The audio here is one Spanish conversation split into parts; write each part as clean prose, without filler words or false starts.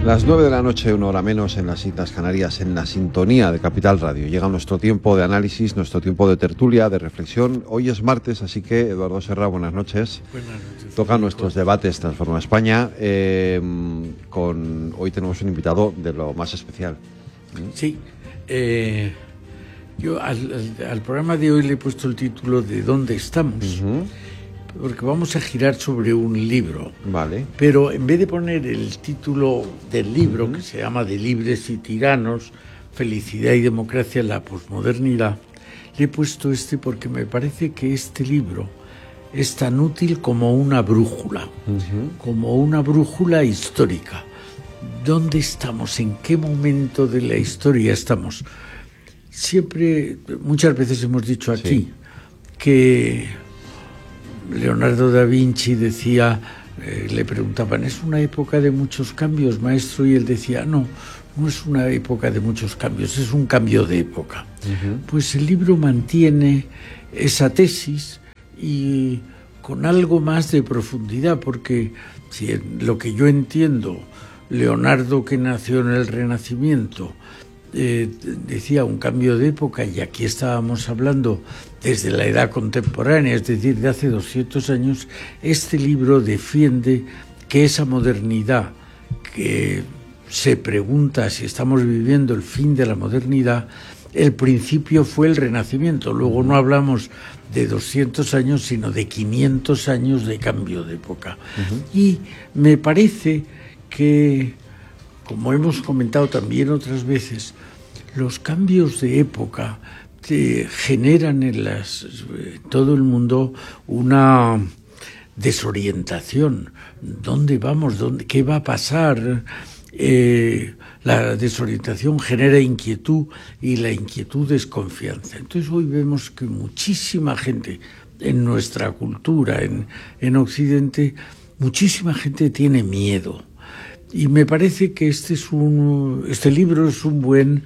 Las 9 de la noche, una hora menos, en las Islas Canarias, en la sintonía de Capital Radio. Llega nuestro tiempo de análisis, nuestro tiempo de tertulia, de reflexión. Hoy es martes, así que, Eduardo Serra, buenas noches. Buenas noches. Tocan nuestros debates Transforma España. Hoy tenemos un invitado de lo más especial. Sí. Yo al programa de hoy le he puesto el título de ¿Dónde estamos? Porque vamos a girar sobre un libro. Vale. Pero en vez de poner el título del libro, que se llama De libres y tiranos, felicidad y democracia en la posmodernidad, le he puesto este porque me parece que este libro es tan útil como una brújula, como una brújula histórica. ¿Dónde estamos? ¿En qué momento de la historia estamos? Siempre, muchas veces hemos dicho aquí que Leonardo da Vinci decía, le preguntaban, ¿es una época de muchos cambios, maestro? Y él decía, no es una época de muchos cambios, es un cambio de época. Pues el libro mantiene esa tesis y con algo más de profundidad, porque si en lo que yo entiendo, Leonardo, que nació en el Renacimiento, decía un cambio de época, y aquí estábamos hablando desde la edad contemporánea, es decir, de hace 200 años, este libro defiende que esa modernidad que se pregunta si estamos viviendo el fin de la modernidad, el principio fue el Renacimiento. Luego no hablamos de 200 años, sino de 500 años de cambio de época. Y me parece que, como hemos comentado también otras veces, los cambios de época generan en todo el mundo una desorientación. ¿Dónde vamos? ¿Qué va a pasar? La desorientación genera inquietud y la inquietud es confianza. Entonces hoy vemos que muchísima gente en nuestra cultura, en Occidente, muchísima gente tiene miedo. Y me parece que este libro es un buen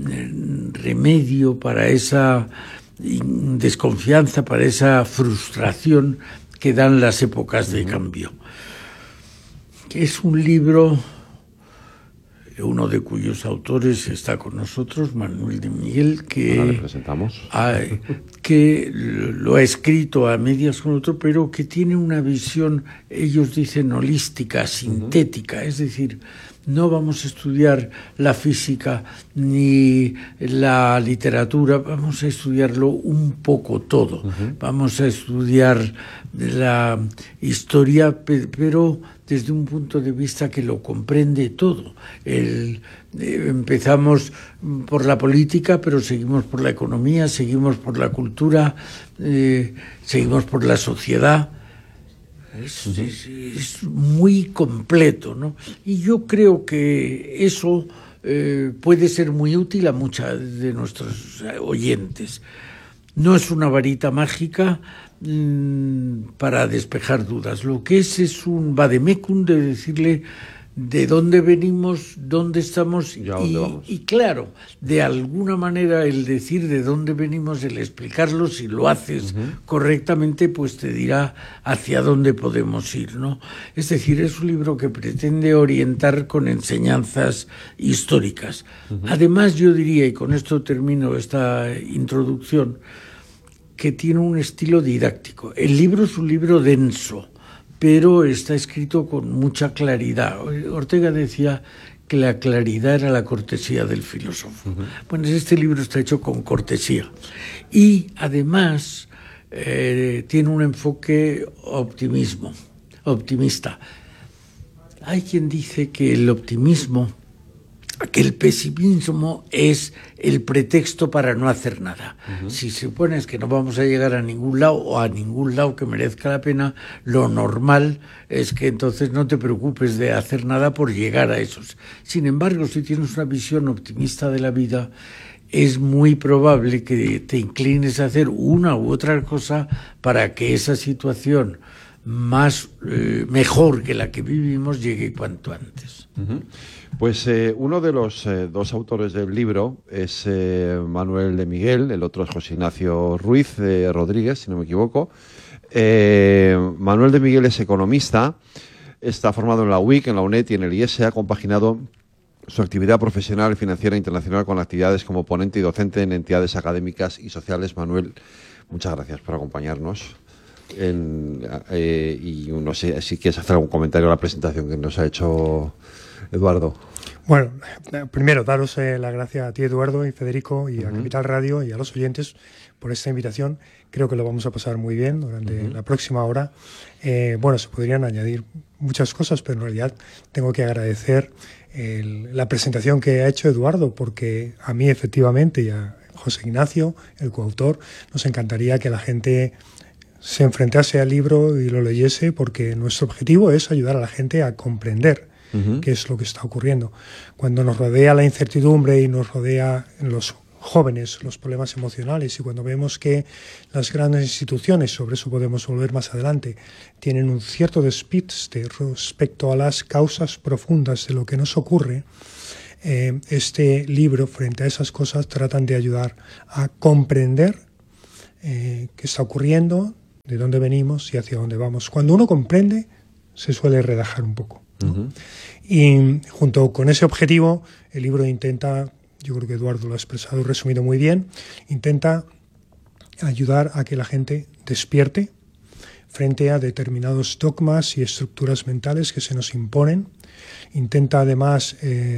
remedio para esa desconfianza, para esa frustración que dan las épocas de cambio. Es un libro, uno de cuyos autores está con nosotros, Manuel de Miguel, que lo ha escrito a medias con otro, pero que tiene una visión, ellos dicen, holística, sintética, es decir, no vamos a estudiar la física ni la literatura, vamos a estudiarlo un poco todo. Vamos a estudiar la historia, pero desde un punto de vista que lo comprende todo. Empezamos por la política, pero seguimos por la economía, seguimos por la cultura, seguimos por la sociedad. Es muy completo, ¿no? Y yo creo que eso puede ser muy útil a muchos de nuestros oyentes. No es una varita mágica para despejar dudas. Lo que es un vademecum de decirle de dónde venimos, dónde estamos y claro, de alguna manera el decir de dónde venimos, el explicarlo, si lo haces correctamente, pues te dirá hacia dónde podemos ir, ¿no? Es decir, es un libro que pretende orientar con enseñanzas históricas. Además, yo diría, y con esto termino esta introducción, que tiene un estilo didáctico. El libro es un libro denso, pero está escrito con mucha claridad. Ortega decía que la claridad era la cortesía del filósofo. Bueno, este libro está hecho con cortesía. Y además tiene un enfoque optimista. Hay quien dice que el optimismo, que el pesimismo es el pretexto para no hacer nada. Si supones que no vamos a llegar a ningún lado o a ningún lado que merezca la pena, lo normal es que entonces no te preocupes de hacer nada por llegar a esos. Sin embargo, si tienes una visión optimista de la vida, es muy probable que te inclines a hacer una u otra cosa para que esa situación mejor que la que vivimos llegue cuanto antes. Pues uno de los dos autores del libro es Manuel de Miguel, el otro es José Ignacio Ruiz Rodríguez, si no me equivoco. Manuel de Miguel es economista, Está formado en la UIC, en la UNED y en el IES. Ha compaginado su actividad profesional, financiera e internacional con actividades como ponente y docente en entidades académicas y sociales. Manuel, muchas gracias por acompañarnos. Y no sé si quieres hacer algún comentario a la presentación que nos ha hecho Eduardo. Bueno, primero daros las gracias a ti, Eduardo, y Federico, y a Capital Radio y a los oyentes por esta invitación. Creo que lo vamos a pasar muy bien durante la próxima hora. Bueno, se podrían añadir muchas cosas, pero en realidad tengo que agradecer la presentación que ha hecho Eduardo, porque a mí efectivamente y a José Ignacio, el coautor, nos encantaría que la gente se enfrentase al libro y lo leyese, porque nuestro objetivo es ayudar a la gente a comprender qué es lo que está ocurriendo. Cuando nos rodea la incertidumbre y nos rodea en los jóvenes los problemas emocionales, y cuando vemos que las grandes instituciones, sobre eso podemos volver más adelante, tienen un cierto despiste respecto a las causas profundas de lo que nos ocurre, este libro, frente a esas cosas, tratan de ayudar a comprender qué está ocurriendo, de dónde venimos y hacia dónde vamos. Cuando uno comprende, se suele relajar un poco, ¿no? Y junto con ese objetivo, el libro intenta, yo creo que Eduardo lo ha expresado y resumido muy bien, intenta ayudar a que la gente despierte frente a determinados dogmas y estructuras mentales que se nos imponen. Intenta además,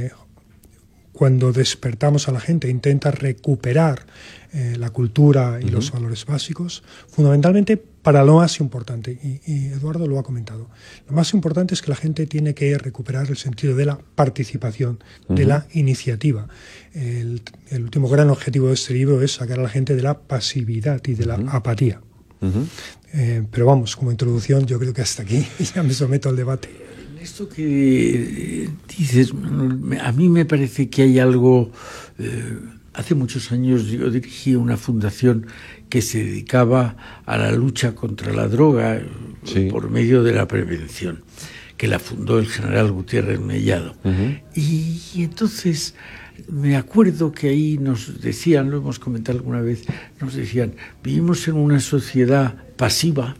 cuando despertamos a la gente, intenta recuperar la cultura y los valores básicos, fundamentalmente para lo más importante, y Eduardo lo ha comentado. Lo más importante es que la gente tiene que recuperar el sentido de la participación, de la iniciativa. El último gran objetivo de este libro es sacar a la gente de la pasividad y de la apatía. Pero vamos, como introducción, yo creo que hasta aquí ya me someto al debate. Esto que dices, a mí me parece que hay algo. Hace muchos años yo dirigí una fundación que se dedicaba a la lucha contra la droga por medio de la prevención, que la fundó el general Gutiérrez Mellado. Y entonces me acuerdo que ahí nos decían, lo hemos comentado alguna vez, nos decían, vivimos en una sociedad pasiva.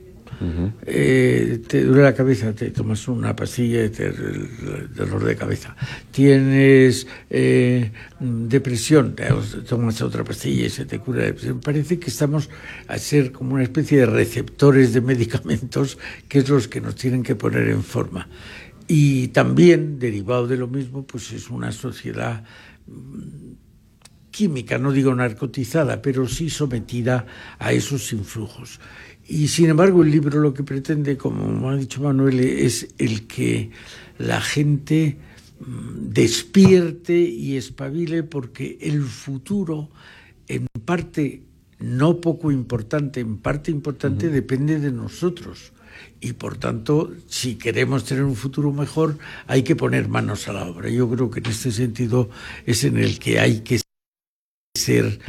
Te duele la cabeza, te tomas una pastilla y te dolor de cabeza. Tienes depresión, te tomas otra pastilla y se te cura la depresión. Parece que estamos a ser como una especie de receptores de medicamentos, que es los que nos tienen que poner en forma. Y también, derivado de lo mismo, pues es una sociedad química, no digo narcotizada, pero sí sometida a esos influjos. Y sin embargo el libro lo que pretende, como ha dicho Manuel, es el que la gente despierte y espabile, porque el futuro, en parte no poco importante, en parte importante, depende de nosotros. Y por tanto, si queremos tener un futuro mejor, hay que poner manos a la obra. Yo creo que en este sentido es en el que hay que ser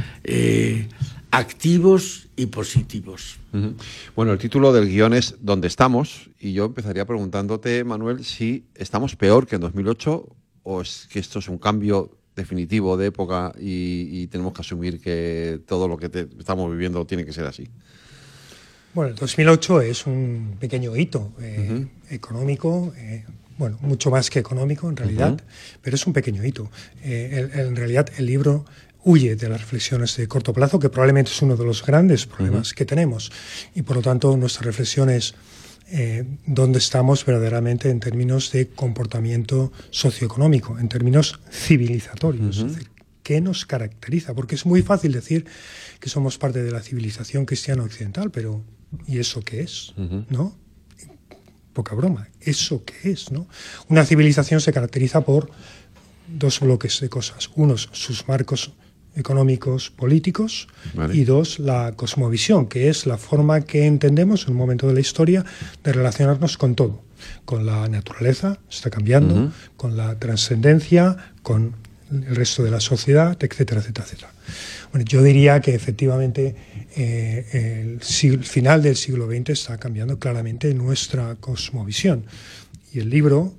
activos y positivos. Bueno, el título del guión es ¿Dónde estamos? Y yo empezaría preguntándote, Manuel, si estamos peor que en 2008 o es que esto es un cambio definitivo de época y tenemos que asumir que todo lo que estamos viviendo tiene que ser así. Bueno, el 2008 es un pequeño hito económico, bueno, mucho más que económico en realidad, pero es un pequeño hito. En realidad el libro huye de las reflexiones de corto plazo, que probablemente es uno de los grandes problemas que tenemos, y por lo tanto nuestra reflexión es dónde estamos verdaderamente en términos de comportamiento socioeconómico, en términos civilizatorios, es decir, ¿qué nos caracteriza? Porque es muy fácil decir que somos parte de la civilización cristiana occidental, pero ¿y eso qué es? ¿No? Poca broma, ¿eso qué es? ¿No? Una civilización se caracteriza por dos bloques de cosas. Unos, sus marcos económicos, políticos, y dos, la cosmovisión, que es la forma que entendemos en un momento de la historia de relacionarnos con todo, con la naturaleza, está cambiando, con la trascendencia, con el resto de la sociedad, etcétera, etcétera, etcétera. Bueno, yo diría que efectivamente el final del siglo XX está cambiando claramente nuestra cosmovisión, y el libro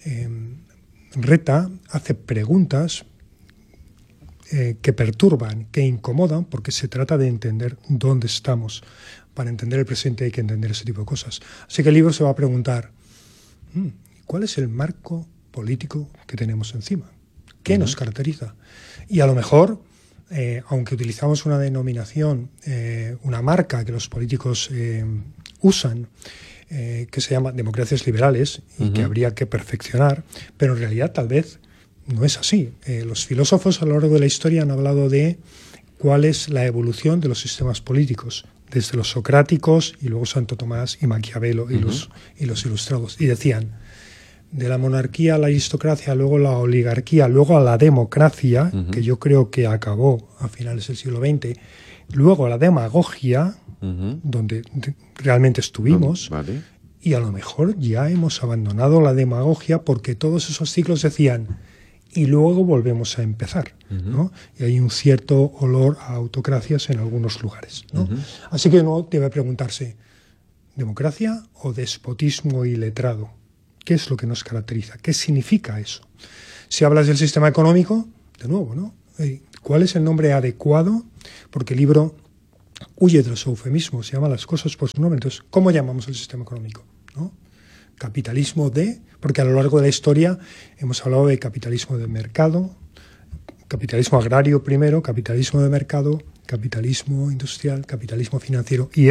reta, hace preguntas que perturban, que incomodan, porque se trata de entender dónde estamos. Para entender el presente hay que entender ese tipo de cosas. Así que el libro se va a preguntar, ¿cuál es el marco político que tenemos encima? ¿Qué nos caracteriza? Y a lo mejor, aunque utilizamos una denominación, una marca que los políticos usan, que se llama democracias liberales y que habría que perfeccionar, pero en realidad tal vez no es así. Los filósofos a lo largo de la historia han hablado de cuál es la evolución de los sistemas políticos, desde los socráticos y luego Santo Tomás y Maquiavelo y los ilustrados. Y decían, de la monarquía a la aristocracia, luego la oligarquía, luego a la democracia, que yo creo que acabó a finales del siglo XX, luego a la demagogia, donde realmente estuvimos, Vale. y a lo mejor ya hemos abandonado la demagogia porque todos esos ciclos decían, y luego volvemos a empezar, ¿no? Y hay un cierto olor a autocracias en algunos lugares, ¿no? Así que uno debe preguntarse, ¿democracia o despotismo iletrado? ¿Qué es lo que nos caracteriza? ¿Qué significa eso? Si hablas del sistema económico, de nuevo, ¿no? ¿Cuál es el nombre adecuado? Porque el libro huye de los eufemismos, se llama las cosas por su nombre. Entonces, ¿cómo llamamos el sistema económico? ¿No? Capitalismo porque a lo largo de la historia hemos hablado de capitalismo de mercado, capitalismo agrario primero, capitalismo de mercado, capitalismo industrial, capitalismo financiero. Y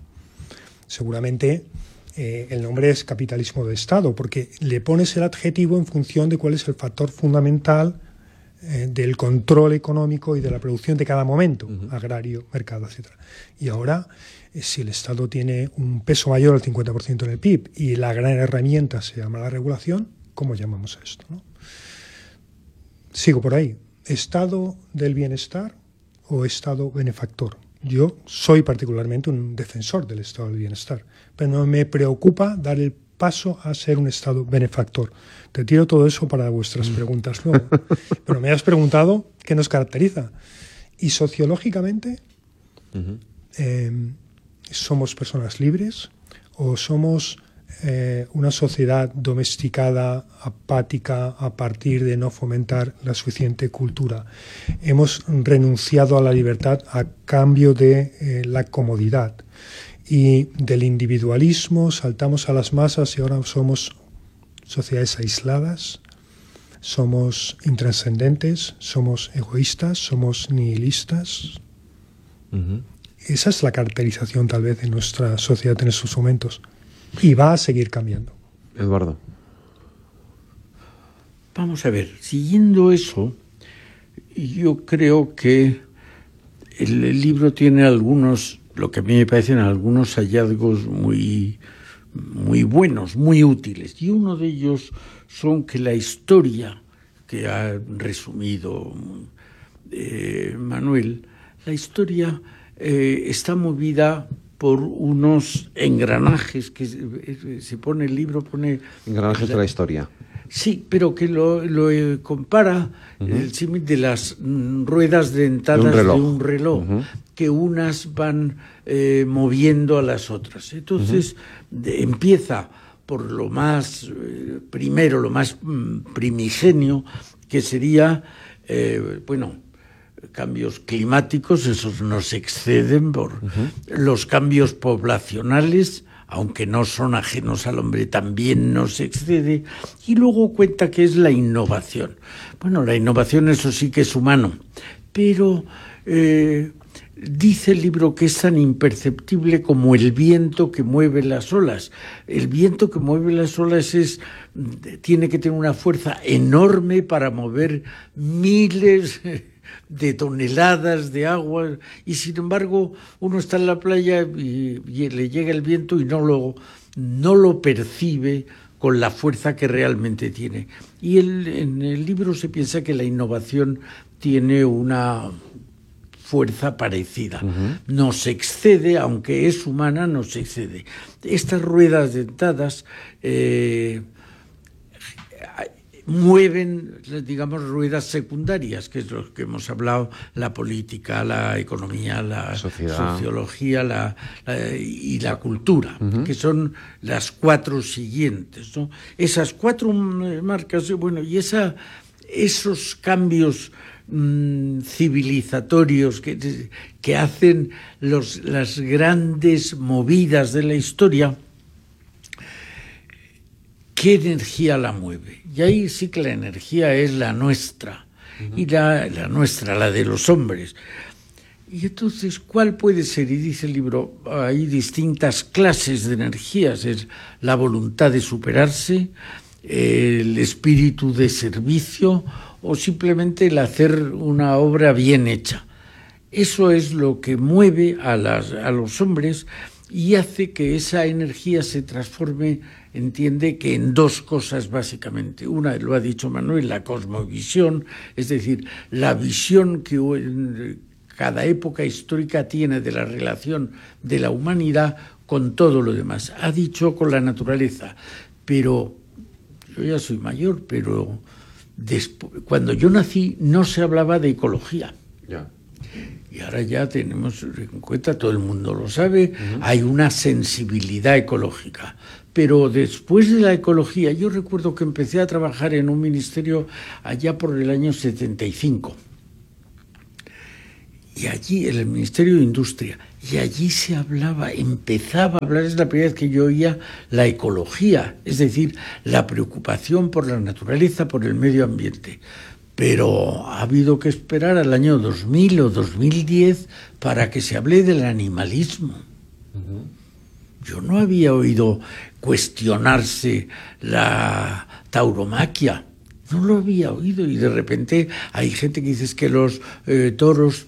seguramente el nombre es capitalismo de Estado, porque le pones el adjetivo en función de cuál es el factor fundamental del control económico y de la producción de cada momento, agrario, mercado, etc. Y ahora, si el Estado tiene un peso mayor al 50% en el PIB y la gran herramienta se llama la regulación, ¿cómo llamamos a esto, no? Sigo por ahí. ¿Estado del bienestar o Estado benefactor? Yo soy particularmente un defensor del Estado del bienestar, pero no me preocupa dar el paso a ser un Estado benefactor. Te tiro todo eso para vuestras preguntas luego. Pero me has preguntado qué nos caracteriza. Y sociológicamente, ¿somos personas libres o somos una sociedad domesticada, apática, a partir de no fomentar la suficiente cultura? Hemos renunciado a la libertad a cambio de la comodidad. Y del individualismo saltamos a las masas y ahora somos sociedades aisladas, somos intrascendentes, somos egoístas, somos nihilistas. Esa es la caracterización tal vez de nuestra sociedad en estos momentos. Y va a seguir cambiando. Eduardo. Vamos a ver, siguiendo eso, yo creo que el libro tiene lo que a mí me parecen algunos hallazgos muy, muy buenos, muy útiles. Y uno de ellos son que la historia que ha resumido Manuel, la historia está movida por unos engranajes que se pone el libro, pone... Engranajes de la historia. Sí, pero que lo compara el símil de las ruedas dentadas de un reloj, que unas van moviendo a las otras. Entonces empieza por lo más primero, lo más primigenio, que sería, cambios climáticos, esos nos exceden por los cambios poblacionales, aunque no son ajenos al hombre, también nos excede, y luego cuenta que es la innovación. Bueno, la innovación eso sí que es humano, pero dice el libro que es tan imperceptible como el viento que mueve las olas. El viento que mueve las olas tiene que tener una fuerza enorme para mover miles de toneladas de agua, y sin embargo uno está en la playa y le llega el viento y no lo percibe con la fuerza que realmente tiene. Y en el libro se piensa que la innovación tiene una fuerza parecida. Nos excede, aunque es humana, nos excede. Estas ruedas dentadas mueven, digamos, ruedas secundarias, que es lo que hemos hablado, la política, la economía, la sociología y la cultura, que son las cuatro siguientes, ¿no? Esas cuatro marcas, bueno, y esos cambios civilizatorios que hacen las grandes movidas de la historia, ¿qué energía la mueve? Y ahí sí que la energía es la nuestra, y la nuestra, la de los hombres. Y entonces, ¿cuál puede ser? Y dice el libro, hay distintas clases de energías. Es la voluntad de superarse, el espíritu de servicio o simplemente el hacer una obra bien hecha. Eso es lo que mueve a los hombres y hace que esa energía se transforme, entiende que en dos cosas básicamente. Una, lo ha dicho Manuel, la cosmovisión, es decir, la visión que cada época histórica tiene de la relación de la humanidad con todo lo demás. Ha dicho con la naturaleza, pero yo ya soy mayor, pero cuando yo nací no se hablaba de ecología. Ya. Y ahora ya tenemos en cuenta, todo el mundo lo sabe, hay una sensibilidad ecológica. Pero después de la ecología, yo recuerdo que empecé a trabajar en un ministerio allá por el año 75. Y allí, en el Ministerio de Industria, y allí se empezaba a hablar, es la primera vez que yo oía la ecología, es decir, la preocupación por la naturaleza, por el medio ambiente. Pero ha habido que esperar al año 2000 o 2010 para que se hable del animalismo. Yo no había oído cuestionarse la tauromaquia. No lo había oído y de repente hay gente que dice que los toros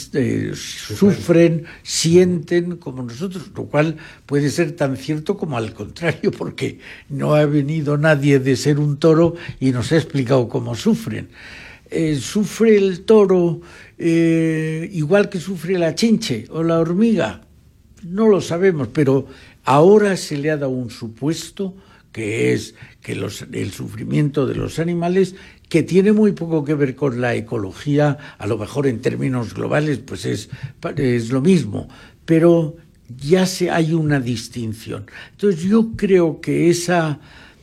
sufren, sienten como nosotros, lo cual puede ser tan cierto como al contrario, porque no ha venido nadie de ser un toro y nos ha explicado cómo sufren. ¿Sufre el toro igual que sufre la chinche o la hormiga? No lo sabemos, pero ahora se le ha dado un supuesto que es que el sufrimiento de los animales, que tiene muy poco que ver con la ecología, a lo mejor en términos globales pues es lo mismo, pero ya hay una distinción. Entonces yo creo que esa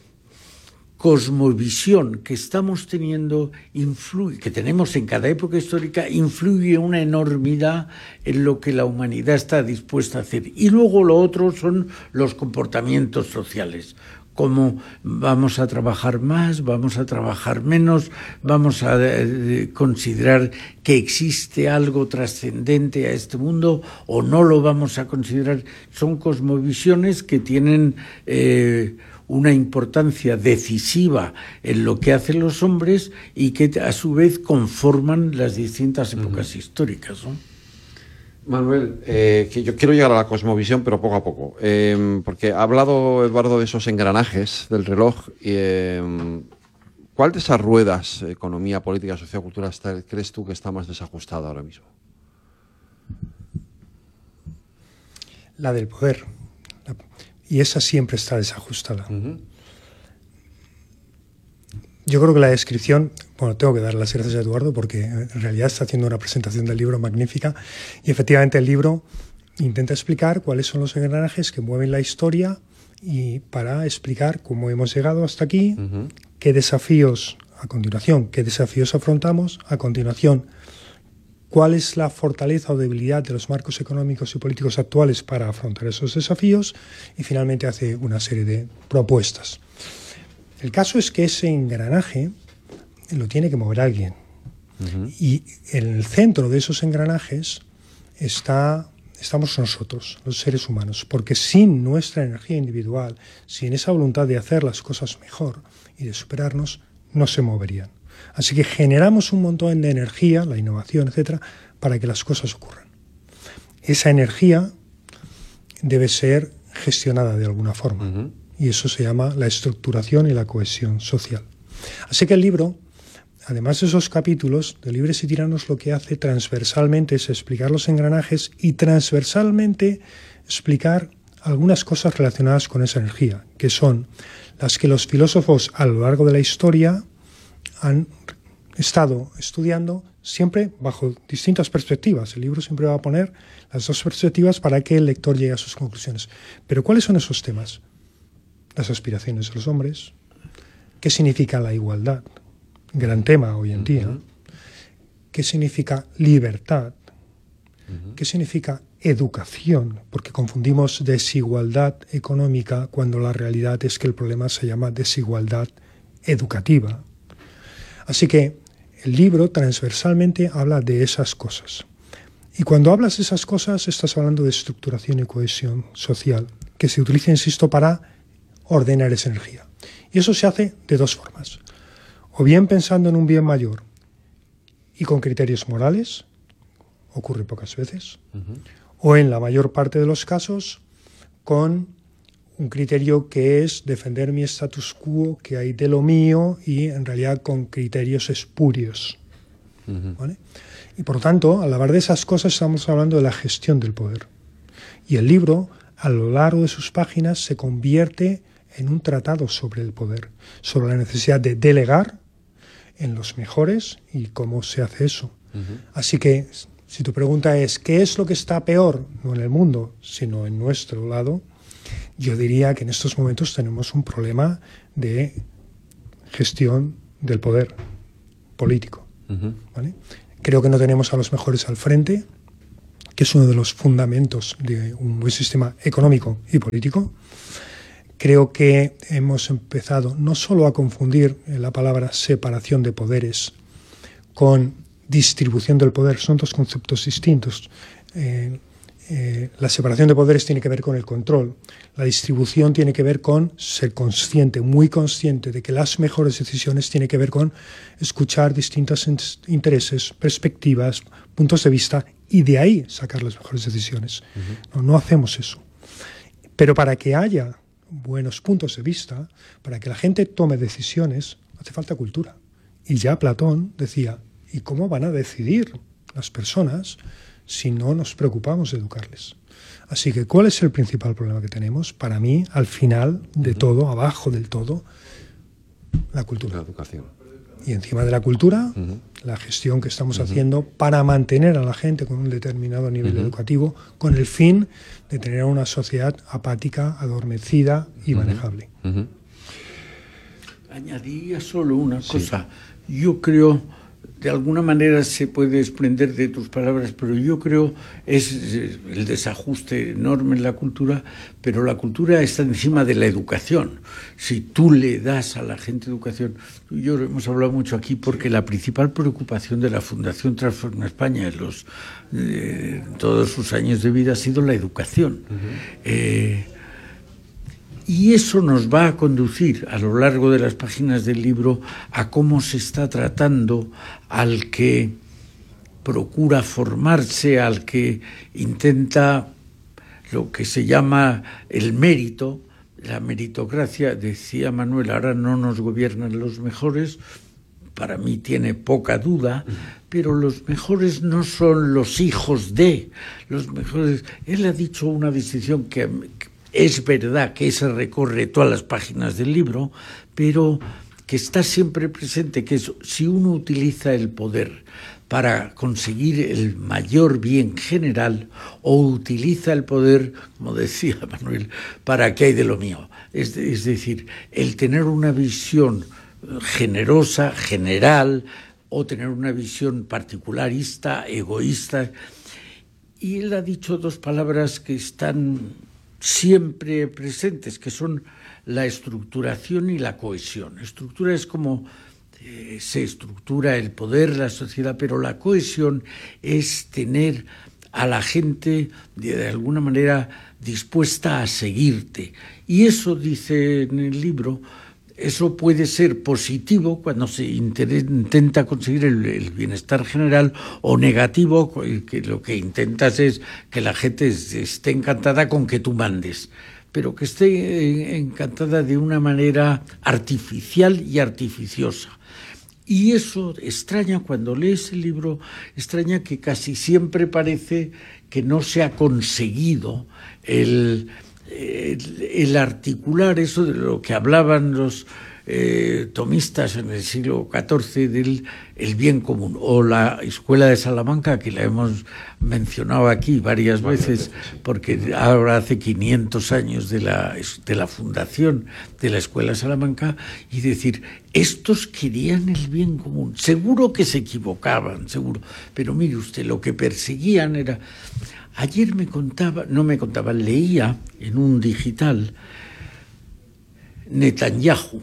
cosmovisión que estamos teniendo que tenemos en cada época histórica, influye una enormidad en lo que la humanidad está dispuesta a hacer. Y luego lo otro son los comportamientos sociales. Cómo vamos a trabajar más, vamos a trabajar menos, vamos a considerar que existe algo trascendente a este mundo o no lo vamos a considerar. Son cosmovisiones que tienen una importancia decisiva en lo que hacen los hombres y que a su vez conforman las distintas épocas históricas, ¿no? Manuel, que yo quiero llegar a la cosmovisión, pero poco a poco, porque ha hablado Eduardo de esos engranajes del reloj. ¿Cuál de esas ruedas, economía, política, sociocultura, crees tú que está más desajustada ahora mismo? La del poder. Y esa siempre está desajustada. Yo creo que la descripción, bueno, tengo que dar las gracias a Eduardo porque en realidad está haciendo una presentación del libro magnífica y efectivamente el libro intenta explicar cuáles son los engranajes que mueven la historia y para explicar cómo hemos llegado hasta aquí, qué desafíos afrontamos, a continuación, cuál es la fortaleza o debilidad de los marcos económicos y políticos actuales para afrontar esos desafíos y finalmente hace una serie de propuestas. El caso es que ese engranaje lo tiene que mover alguien. Y en el centro de esos engranajes estamos nosotros, los seres humanos, porque sin nuestra energía individual, sin esa voluntad de hacer las cosas mejor y de superarnos, no se moverían. Así que generamos un montón de energía, la innovación, etcétera, para que las cosas ocurran. Esa energía debe ser gestionada de alguna forma. Y eso se llama la estructuración y la cohesión social. Así que el libro, además de esos capítulos de Libres y Tiranos, lo que hace transversalmente es explicar los engranajes y transversalmente explicar algunas cosas relacionadas con esa energía, que son las que los filósofos a lo largo de la historia han estado estudiando siempre bajo distintas perspectivas. El libro siempre va a poner las dos perspectivas para que el lector llegue a sus conclusiones. Pero ¿cuáles son esos temas? Las aspiraciones de los hombres. ¿Qué significa la igualdad? Gran tema hoy en día. ¿Qué significa libertad? ¿Qué significa educación, porque confundimos desigualdad económica cuando la realidad es que el problema se llama desigualdad educativa. Así que el libro transversalmente habla de esas cosas. Y cuando hablas de esas cosas estás hablando de estructuración y cohesión social, que se utiliza, insisto, para ordenar esa energía. Y eso se hace de dos formas. O bien pensando en un bien mayor y con criterios morales, ocurre pocas veces, o en la mayor parte de los casos con un criterio que es defender mi status quo, que hay de lo mío, y en realidad con criterios espurios. ¿Vale? Y por lo tanto, al hablar de esas cosas estamos hablando de la gestión del poder. Y el libro, a lo largo de sus páginas, se convierte en un tratado sobre el poder, sobre la necesidad de delegar en los mejores y cómo se hace eso. Así que, si tu pregunta es ¿qué es lo que está peor? No en el mundo, sino en nuestro lado, yo diría que en estos momentos tenemos un problema de gestión del poder político. ¿Vale? Creo que no tenemos a los mejores al frente, que es uno de los fundamentos de un buen sistema económico y político. Creo que hemos empezado no solo a confundir la palabra separación de poderes con distribución del poder, son dos conceptos distintos. La separación de poderes tiene que ver con el control, la distribución tiene que ver con ser consciente, muy consciente de que las mejores decisiones tienen que ver con escuchar distintos intereses, perspectivas, puntos de vista y de ahí sacar las mejores decisiones. No hacemos eso. Pero para que haya buenos puntos de vista, para que la gente tome decisiones, hace falta cultura. Y ya Platón decía, ¿y cómo van a decidir las personas si no nos preocupamos de educarles? Así que, ¿cuál es el principal problema que tenemos? Para mí, al final de todo, abajo del todo, la cultura. La educación. Y encima de la cultura, la gestión que estamos haciendo para mantener a la gente con un determinado nivel educativo, con el fin de tener una sociedad apática, adormecida y manejable. Añadiría solo una cosa. Yo creo, de alguna manera se puede desprender de tus palabras, pero yo creo es el desajuste enorme en la cultura, pero la cultura está encima de la educación. Si tú le das a la gente educación, tú y yo hemos hablado mucho aquí porque la principal preocupación de la Fundación Transforma España en todos sus años de vida ha sido la educación. Y eso nos va a conducir a lo largo de las páginas del libro a cómo se está tratando al que procura formarse, al que intenta lo que se llama el mérito, la meritocracia. Decía Manuel, ahora no nos gobiernan los mejores, para mí tiene poca duda, pero los mejores no son los hijos de los mejores. Él ha dicho una distinción que es verdad que se recorre todas las páginas del libro, pero que está siempre presente, que es, si uno utiliza el poder para conseguir el mayor bien general o utiliza el poder, como decía Manuel, para qué hay de lo mío. Es decir, el tener una visión generosa, general, o tener una visión particularista, egoísta. Y él ha dicho dos palabras que están siempre presentes, que son la estructuración y la cohesión. Estructura es como se estructura el poder, la sociedad, pero la cohesión es tener a la gente de alguna manera dispuesta a seguirte. Y eso, dice en el libro, eso puede ser positivo cuando se intenta conseguir el bienestar general, o negativo, que lo que intentas es que la gente esté encantada con que tú mandes, pero que esté encantada de una manera artificial y artificiosa. Y eso extraña, cuando lees el libro, extraña que casi siempre parece que no se ha conseguido el articular eso de lo que hablaban los tomistas en el siglo XIV del el bien común, o la Escuela de Salamanca, que la hemos mencionado aquí varias veces, porque ahora hace 500 años de la fundación de la Escuela de Salamanca, y decir, estos querían el bien común. Seguro que se equivocaban, seguro, pero mire usted, lo que perseguían era... Ayer leía en un digital Netanyahu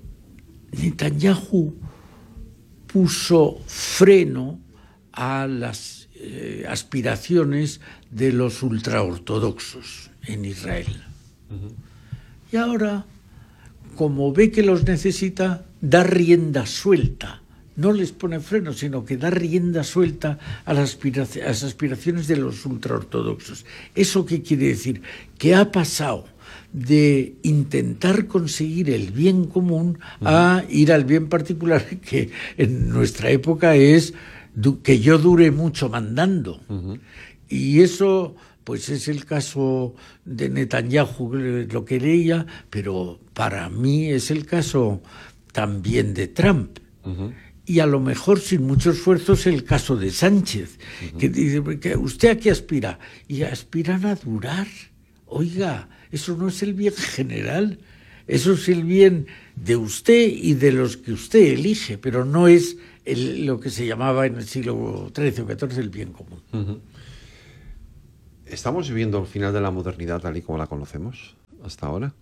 puso freno a las aspiraciones de los ultraortodoxos en Israel. Y ahora, como ve que los necesita, da rienda suelta. No les pone freno, sino que da rienda suelta a las aspiraciones de los ultraortodoxos. ¿Eso qué quiere decir? Que ha pasado de intentar conseguir el bien común a ir al bien particular, que en nuestra época es que yo dure mucho mandando. Y eso, pues es el caso de Netanyahu, lo que leía, pero para mí es el caso también de Trump. Y a lo mejor sin mucho esfuerzo es el caso de Sánchez, que dice, que ¿usted a qué aspira? Y aspiran a durar. Oiga, eso no es el bien general, eso es el bien de usted y de los que usted elige, pero no es lo que se llamaba en el siglo XIII o XIV el bien común. ¿Estamos viviendo el final de la modernidad tal y como la conocemos hasta ahora?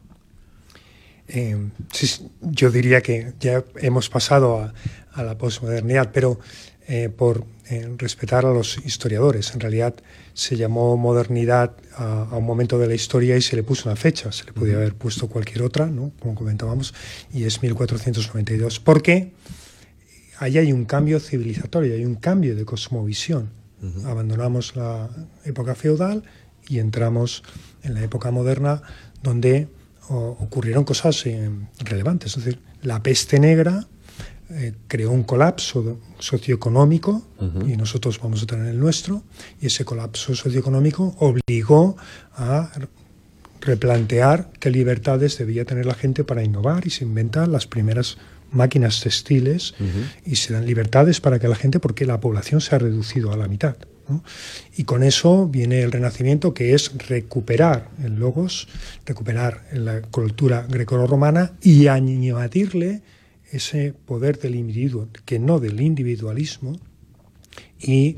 Sí, yo diría que ya hemos pasado a la posmodernidad, pero por respetar a los historiadores. En realidad se llamó modernidad a un momento de la historia y se le puso una fecha. Se le podía haber puesto cualquier otra, ¿no? Como comentábamos, y es 1492. Porque ahí hay un cambio civilizatorio, hay un cambio de cosmovisión. Abandonamos la época feudal y entramos en la época moderna, donde ocurrieron cosas relevantes. Es decir, la peste negra creó un colapso socioeconómico, y nosotros vamos a tener el nuestro, y ese colapso socioeconómico obligó a replantear qué libertades debía tener la gente para innovar, y se inventan las primeras máquinas textiles y se dan libertades para que la gente, porque la población se ha reducido a la mitad, ¿no? Y con eso viene el Renacimiento, que es recuperar el logos, recuperar la cultura grecorromana y añadirle ese poder del individuo, que no del individualismo, y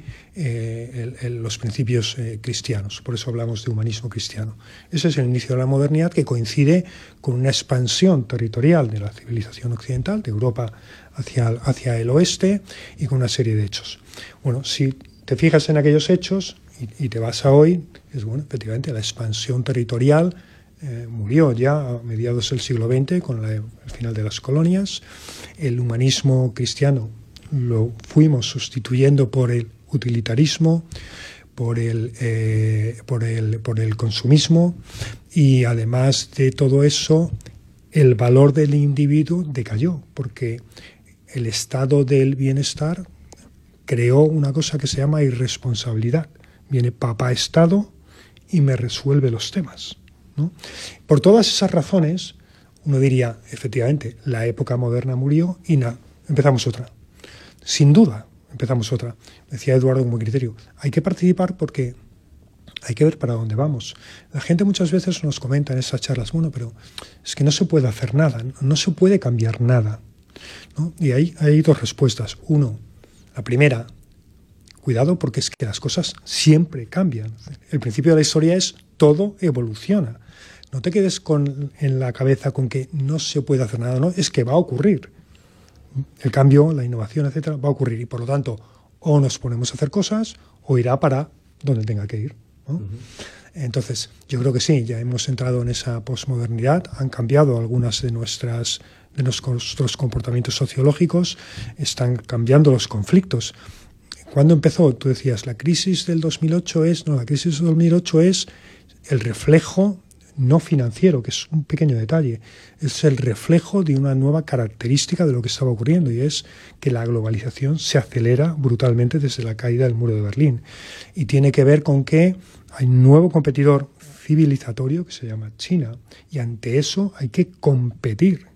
los principios cristianos. Por eso hablamos de humanismo cristiano. Ese es el inicio de la modernidad, que coincide con una expansión territorial de la civilización occidental, de Europa hacia el oeste, y con una serie de hechos. Bueno, si te fijas en aquellos hechos y te vas a hoy, es bueno, efectivamente, la expansión territorial murió ya a mediados del siglo XX con el final de las colonias. El humanismo cristiano lo fuimos sustituyendo por el utilitarismo, por el consumismo, y además de todo eso, el valor del individuo decayó, porque el estado del bienestar creó una cosa que se llama irresponsabilidad. Viene papá Estado y me resuelve los temas, ¿no? Por todas esas razones, uno diría, efectivamente, la época moderna murió y empezamos otra. Sin duda, empezamos otra. Decía Eduardo con buen criterio, hay que participar porque hay que ver para dónde vamos. La gente muchas veces nos comenta en esas charlas, bueno, pero es que no se puede hacer nada, no se puede cambiar nada, ¿no? Y ahí hay dos respuestas. Uno, la primera, cuidado, porque es que las cosas siempre cambian. El principio de la historia es todo evoluciona. No te quedes en la cabeza con que no se puede hacer nada, no, es que va a ocurrir. El cambio, la innovación, etcétera, va a ocurrir, y por lo tanto o nos ponemos a hacer cosas o irá para donde tenga que ir, ¿no? Entonces, yo creo que sí, ya hemos entrado en esa posmodernidad, han cambiado algunas de nuestros comportamientos sociológicos, están cambiando los conflictos. ¿Cuándo empezó? Tú decías, la crisis del 2008 la crisis del 2008 es el reflejo no financiero, que es un pequeño detalle, es el reflejo de una nueva característica de lo que estaba ocurriendo, y es que la globalización se acelera brutalmente desde la caída del muro de Berlín, y tiene que ver con que hay un nuevo competidor civilizatorio que se llama China, y ante eso hay que competir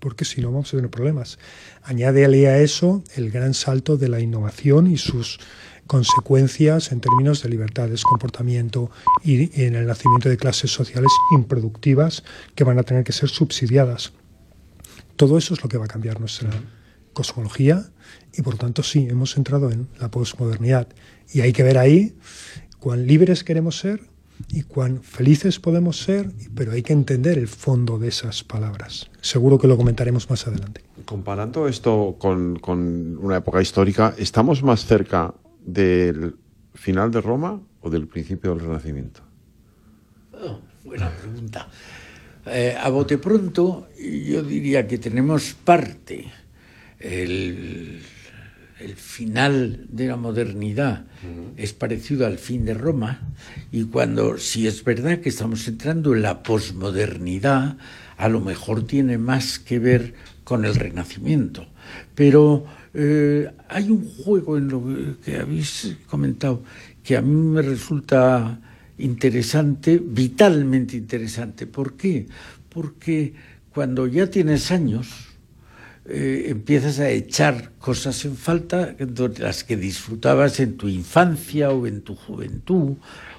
porque si no vamos a tener problemas. Añádele a eso el gran salto de la innovación y sus consecuencias en términos de libertades, comportamiento y en el nacimiento de clases sociales improductivas que van a tener que ser subsidiadas. Todo eso es lo que va a cambiar nuestra cosmología y, por tanto, sí, hemos entrado en la posmodernidad. Y hay que ver ahí cuán libres queremos ser y cuán felices podemos ser, pero hay que entender el fondo de esas palabras. Seguro que lo comentaremos más adelante. Comparando esto con una época histórica, ¿estamos más cerca del final de Roma o del principio del Renacimiento? Oh, buena pregunta. A bote pronto, yo diría que tenemos parte el final de la modernidad es parecido al fin de Roma, y cuando, si es verdad que estamos entrando en la posmodernidad, a lo mejor tiene más que ver con el Renacimiento. Pero hay un juego en lo que habéis comentado que a mí me resulta interesante, vitalmente interesante. ¿Por qué? Porque cuando ya tienes años, empiezas a echar cosas en falta de las que disfrutabas en tu infancia o en tu juventud,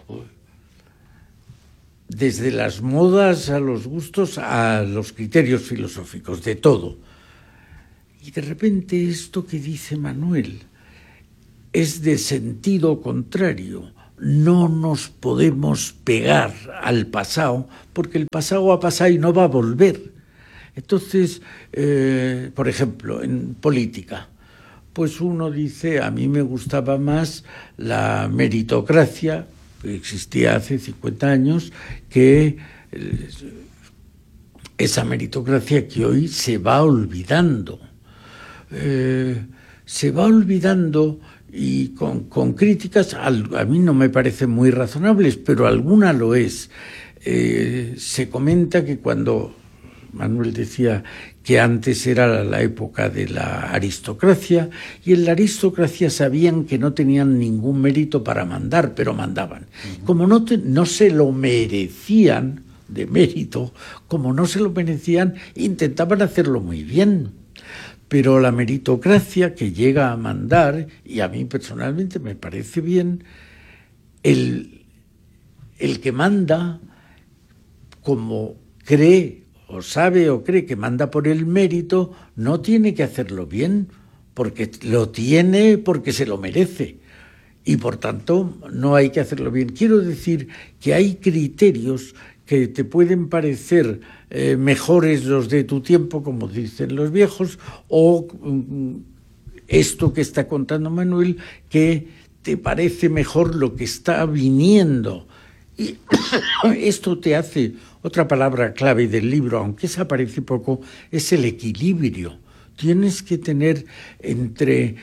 desde las modas a los gustos a los criterios filosóficos, de todo. Y de repente esto que dice Manuel es de sentido contrario. No nos podemos pegar al pasado, porque el pasado ha pasado y no va a volver. Entonces, por ejemplo, en política, pues uno dice, a mí me gustaba más la meritocracia, que existía hace 50 años, que esa meritocracia que hoy se va olvidando. Se va olvidando y con críticas, a mí no me parecen muy razonables, pero alguna lo es. Se comenta que cuando Manuel decía que antes era la época de la aristocracia, y en la aristocracia sabían que no tenían ningún mérito para mandar, pero mandaban. Como no se lo merecían de mérito, como no se lo merecían, intentaban hacerlo muy bien. Pero la meritocracia que llega a mandar, y a mí personalmente me parece bien, el que manda, como cree o sabe o cree que manda por el mérito, no tiene que hacerlo bien, porque lo tiene porque se lo merece. Y por tanto no hay que hacerlo bien. Quiero decir que hay criterios que te pueden parecer mejores los de tu tiempo, como dicen los viejos, o esto que está contando Manuel, que te parece mejor lo que está viniendo. Y esto te hace, otra palabra clave del libro, aunque esa aparece poco, es el equilibrio. Tienes que tener entre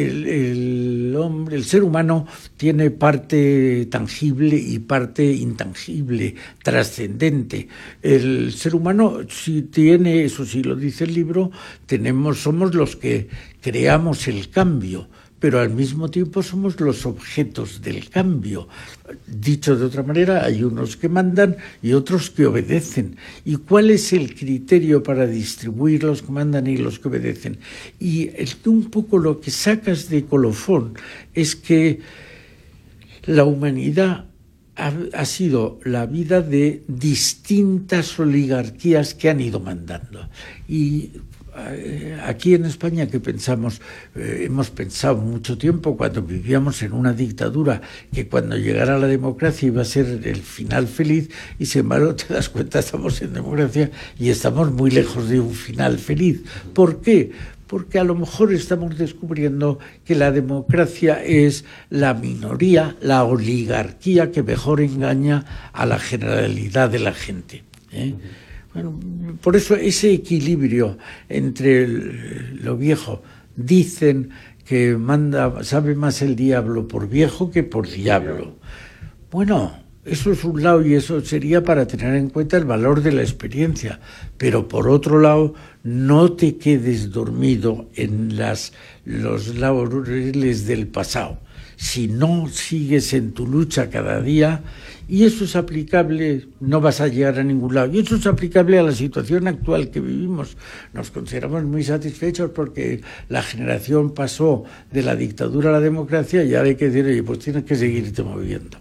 el hombre, el ser humano tiene parte tangible y parte intangible, trascendente. El ser humano sí tiene, eso sí lo dice el libro, somos los que creamos el cambio, pero al mismo tiempo somos los objetos del cambio. Dicho de otra manera, hay unos que mandan y otros que obedecen. ¿Y cuál es el criterio para distribuir los que mandan y los que obedecen? Y un poco lo que sacas de colofón es que la humanidad ha sido la vida de distintas oligarquías que han ido mandando. Y aquí en España, que pensamos, hemos pensado mucho tiempo cuando vivíamos en una dictadura que cuando llegara la democracia iba a ser el final feliz, y sin embargo te das cuenta, estamos en democracia y estamos muy lejos de un final feliz. ¿Por qué? Porque a lo mejor estamos descubriendo que la democracia es la minoría, la oligarquía que mejor engaña a la generalidad de la gente, Bueno, por eso ese equilibrio entre lo viejo, dicen que sabe más el diablo por viejo que por diablo. Bueno, eso es un lado, y eso sería para tener en cuenta el valor de la experiencia. Pero por otro lado, no te quedes dormido en los laureles del pasado, si no sigues en tu lucha cada día, y eso es aplicable, no vas a llegar a ningún lado. Y eso es aplicable a la situación actual que vivimos. Nos consideramos muy satisfechos porque la generación pasó de la dictadura a la democracia y ahora hay que decir, oye, pues tienes que seguirte moviendo.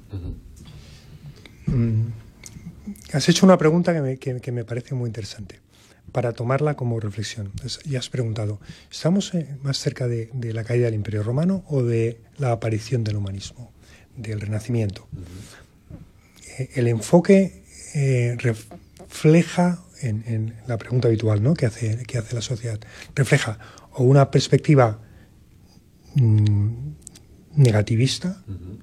Has hecho una pregunta que me parece muy interesante, para tomarla como reflexión. Ya has preguntado, ¿estamos más cerca de la caída del Imperio Romano o de la aparición del humanismo, del Renacimiento? El enfoque refleja, en la pregunta habitual, ¿no?, que hace la sociedad, refleja o una perspectiva negativista,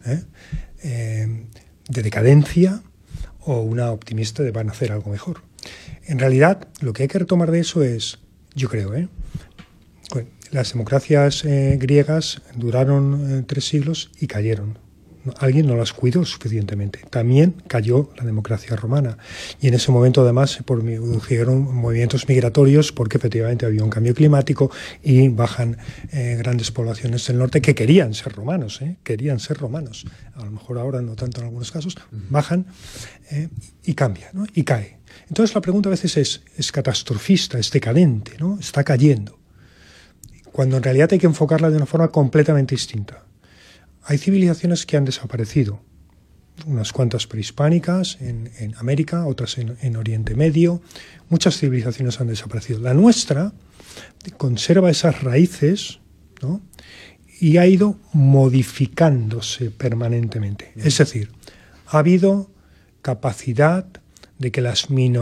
de decadencia, o una optimista de van a hacer algo mejor. En realidad, lo que hay que retomar de eso es, yo creo, las democracias griegas duraron 3 siglos y cayeron. Alguien no las cuidó suficientemente. También cayó la democracia romana. Y en ese momento, además, se produjeron movimientos migratorios porque efectivamente había un cambio climático y bajan grandes poblaciones del norte que querían ser romanos. Querían ser romanos. A lo mejor ahora no tanto en algunos casos. Bajan y cambia, ¿no?, y cae. Entonces la pregunta a veces es catastrofista, es decadente, ¿no?, está cayendo. Cuando en realidad hay que enfocarla de una forma completamente distinta. Hay civilizaciones que han desaparecido, unas cuantas prehispánicas en América, otras en Oriente Medio. Muchas civilizaciones han desaparecido. La nuestra conserva esas raíces, ¿no?, y ha ido modificándose permanentemente. Es decir, ha habido capacidad de que las minorías